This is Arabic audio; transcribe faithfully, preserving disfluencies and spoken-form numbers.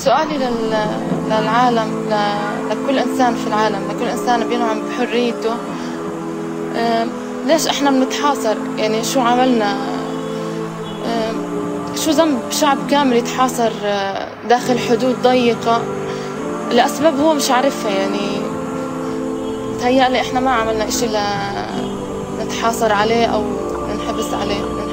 سؤالي لل... للعالم، ل... لكل إنسان في العالم، لكل إنسان بينعم بحريته. أه... ليش إحنا بنتحاصر؟ يعني شو عملنا؟ أه... شو ذنب شعب كامل يتحاصر داخل حدود ضيقة لأسباب هو مش عارفها؟ يعني متهيألي إحنا ما عملنا إشي لنتحاصر عليه أو ننحبس عليه.